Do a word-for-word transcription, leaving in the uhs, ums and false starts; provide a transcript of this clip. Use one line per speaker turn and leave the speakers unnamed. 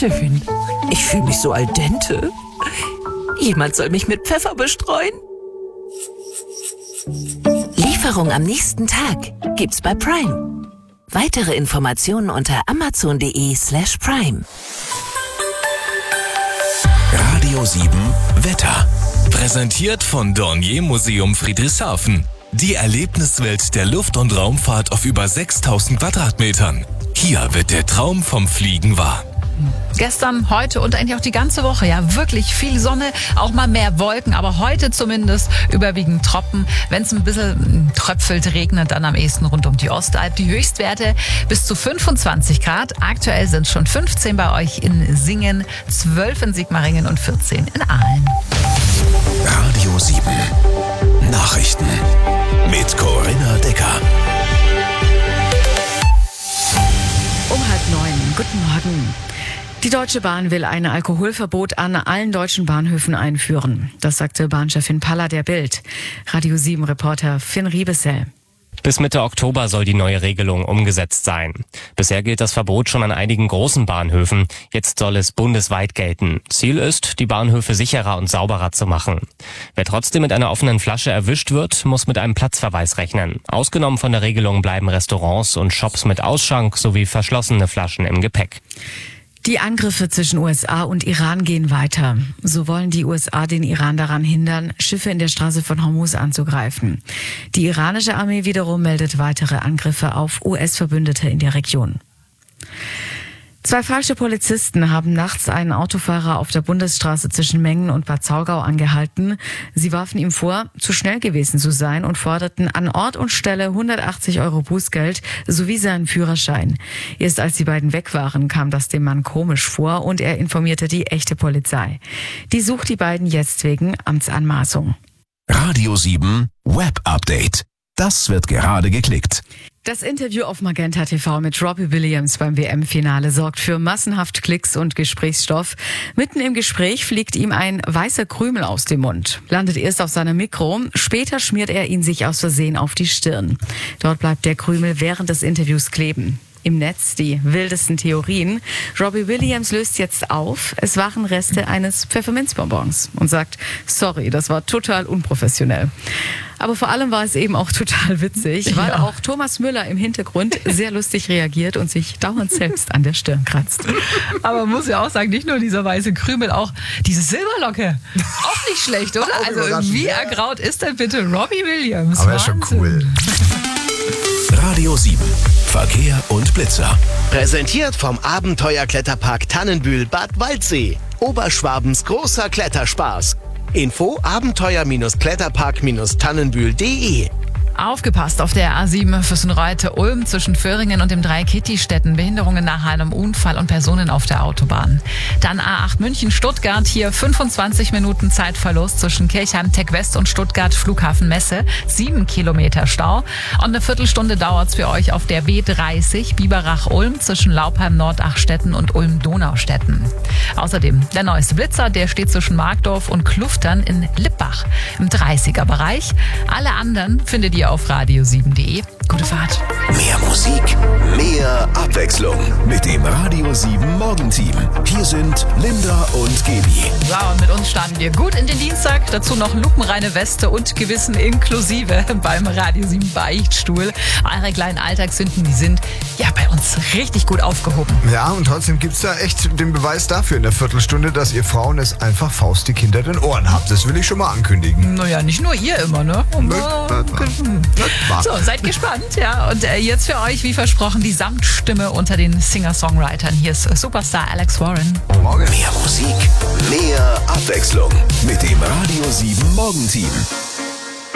schön. Ich fühle mich so al dente. Jemand soll mich mit Pfeffer bestreuen.
Lieferung am nächsten Tag gibt's bei Prime. Weitere Informationen unter amazon.de slash prime.
Radio sieben Wetter. Präsentiert von Dornier Museum Friedrichshafen. Die Erlebniswelt der Luft- und Raumfahrt auf über sechstausend Quadratmetern. Hier wird der Traum vom Fliegen wahr.
Gestern, heute und eigentlich auch die ganze Woche, ja, wirklich viel Sonne, auch mal mehr Wolken, aber heute zumindest überwiegend Tropfen. Wenn es ein bisschen tröpfelt, regnet, dann am ehesten rund um die Ostalb. Die Höchstwerte bis zu fünfundzwanzig Grad. Aktuell sind es schon fünfzehn bei euch in Singen, zwölf in Sigmaringen und vierzehn in Aalen.
Radio sieben Nachrichten mit Corinna Decker.
Um halb neun. Guten Morgen. Die Deutsche Bahn will ein Alkoholverbot an allen deutschen Bahnhöfen einführen. Das sagte Bahnchefin Palla der Bild. Radio sieben Reporter Finn Riebesell.
Bis Mitte Oktober soll die neue Regelung umgesetzt sein. Bisher gilt das Verbot schon an einigen großen Bahnhöfen. Jetzt soll es bundesweit gelten. Ziel ist, die Bahnhöfe sicherer und sauberer zu machen. Wer trotzdem mit einer offenen Flasche erwischt wird, muss mit einem Platzverweis rechnen. Ausgenommen von der Regelung bleiben Restaurants und Shops mit Ausschank sowie verschlossene Flaschen im Gepäck.
Die Angriffe zwischen U S A und Iran gehen weiter. So wollen die U S A den Iran daran hindern, Schiffe in der Straße von Hormuz anzugreifen. Die iranische Armee wiederum meldet weitere Angriffe auf U S-Verbündete in der Region. Zwei falsche Polizisten haben nachts einen Autofahrer auf der Bundesstraße zwischen Mengen und Bad Saulgau angehalten. Sie warfen ihm vor, zu schnell gewesen zu sein und forderten an Ort und Stelle hundertachtzig Euro Bußgeld sowie seinen Führerschein. Erst als die beiden weg waren, kam das dem Mann komisch vor und er informierte die echte Polizei. Die sucht die beiden jetzt wegen Amtsanmaßung.
Radio sieben Web Update. Das wird gerade geklickt.
Das Interview auf Magenta T V mit Robbie Williams beim W M-Finale sorgt für massenhaft Klicks und Gesprächsstoff. Mitten im Gespräch fliegt ihm ein weißer Krümel aus dem Mund. Landet erst auf seinem Mikro, später schmiert er ihn sich aus Versehen auf die Stirn. Dort bleibt der Krümel während des Interviews kleben. Im Netz die wildesten Theorien. Robbie Williams löst jetzt auf, es waren Reste eines Pfefferminzbonbons und sagt, sorry, das war total unprofessionell. Aber vor allem war es eben auch total witzig, weil
ja.
auch Thomas Müller im Hintergrund sehr lustig reagiert und sich dauernd selbst an der Stirn kratzt.
Aber man muss ja auch sagen, nicht nur dieser weiße Krümel, auch diese Silberlocke. Auch nicht schlecht, oder?
Auch
Also wie ergraut ist denn bitte Robbie Williams?
Aber er ist schon cool.
Radio sieben Verkehr und Blitzer.
Präsentiert vom Abenteuerkletterpark Tannenbühl Bad Waldsee. Oberschwabens großer Kletterspaß. Info abenteuer-kletterpark tannenbühl punkt de.
Aufgepasst auf der A sieben Füssenreute-Ulm zwischen Föhringen und dem Drei-Kitti-Städten. Behinderungen nach einem Unfall und Personen auf der Autobahn. Dann A acht München-Stuttgart. Hier fünfundzwanzig Minuten Zeitverlust zwischen Kirchheim, Tech West und Stuttgart Flughafen Messe. Sieben Kilometer Stau. Und eine Viertelstunde dauert's für euch auf der B dreißig Biberach-Ulm zwischen Laupheim-Nordachstetten und Ulm-Donaustetten. Außerdem der neueste Blitzer, der steht zwischen Markdorf und Kluftern in Lippach im dreißiger Bereich. Alle anderen findet ihr auf radio sieben punkt de. Gute Fahrt.
Mehr Musik, mehr Abwechslung mit dem Radio sieben Morgenteam. Hier sind Linda und Gaby.
Ja, und mit uns starten wir gut in den Dienstag. Dazu noch lupenreine Weste und Gewissen inklusive beim Radio sieben Beichtstuhl. Eure kleinen Alltagssünden, die sind ja bei uns richtig gut aufgehoben.
Ja, und trotzdem gibt es da echt den Beweis dafür in der Viertelstunde, dass ihr Frauen es einfach faustig hinter den Ohren habt. Das will ich schon mal ankündigen.
Naja, nicht nur ihr immer, ne? So, seid gespannt, ja. Und äh, jetzt für euch, wie versprochen, die Samtstimme unter den Singer-Songwritern. Hier ist Superstar Alex Warren.
Morgen mehr Musik, mehr Abwechslung mit dem Radio sieben Morgenteam.